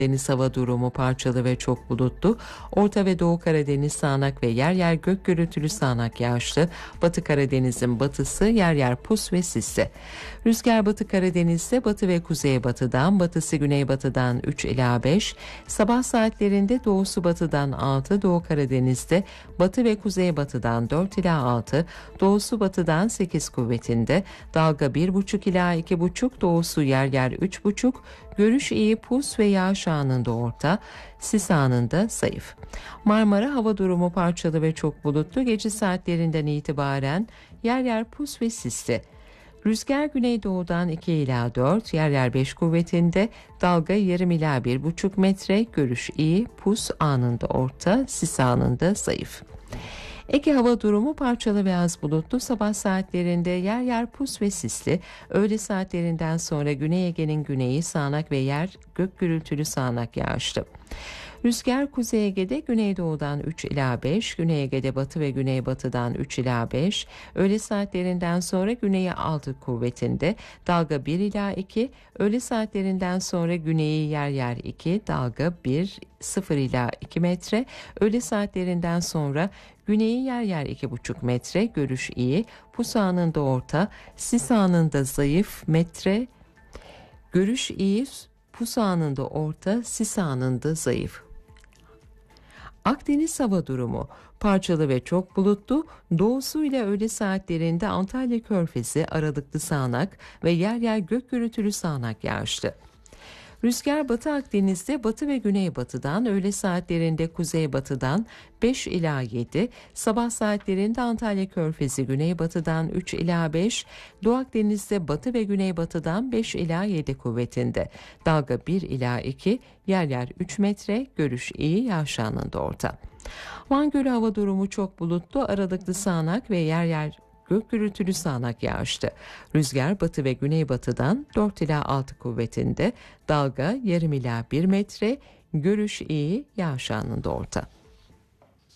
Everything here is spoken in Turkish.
Deniz hava durumu parçalı ve çok bulutlu. Orta ve Doğu Karadeniz sağanak ve yer yer gök gürültülü sağanak yağışlı. Batı Karadeniz'in batısı yer yer pus ve sisli. Rüzgar Batı Karadeniz'de batı ve kuzeybatıdan, batısı güneybatıdan 3 ila 5. Sabah saatlerinde doğusu batıdan 6, Doğu Karadeniz'de batı ve kuzeybatıdan 4 ila 6, doğusu batıdan 8 kuvvetinde. Dalga 1,5 ila 2,5, doğusu yer yer 3,5. Görüş iyi, pus ve yağış anında orta, sis anında zayıf. Marmara hava durumu parçalı ve çok bulutlu. Gece saatlerinden itibaren yer yer pus ve sisli. Rüzgar güneydoğudan 2 ila 4, yer yer 5 kuvvetinde. Dalga yarım ila 1,5 metre. Görüş iyi, pus anında orta, sis anında zayıf. Ege hava durumu parçalı ve az bulutlu. Sabah saatlerinde yer yer pus ve sisli. Öğle saatlerinden sonra Güney Ege'nin güneyi sağanak ve yer gök gürültülü sağanak yağışlı. Rüzgar Kuzey Ege'de güneydoğudan 3 ila 5, Güney Ege'de batı ve güneybatıdan 3 ila 5, öğle saatlerinden sonra güneye 6 kuvvetinde, dalga 1 ila 2, öğle saatlerinden sonra güneyi yer yer 2, dalga 0 ila 2 metre, öğle saatlerinden sonra güneyi yer yer 2,5 metre, görüş iyi, pus anında orta, sis anında zayıf metre, görüş iyi, pus anında orta, sis anında zayıf. Akdeniz hava durumu parçalı ve çok bulutlu. Doğusuyla öğle saatlerinde Antalya Körfezi aralıklı sağanak ve yer yer gök gürültülü sağanak yağışlı. Rüzgar Batı Akdeniz'de batı ve güneybatıdan, öğle saatlerinde kuzeybatıdan 5 ila 7, sabah saatlerinde Antalya Körfezi güneybatıdan 3 ila 5, Doğu Akdeniz'de batı ve güneybatıdan 5 ila 7 kuvvetinde. Dalga 1 ila 2, yer yer 3 metre, görüş iyi, yağış anında orta. Van Gölü hava durumu çok bulutlu, aralıklı sağanak ve yer yer gök gürültülü sağanak yağışlı. Rüzgar batı ve güneybatıdan 4 ila 6 kuvvetinde. Dalga yarım ila 1 metre. Görüş iyi, yağış anında orta.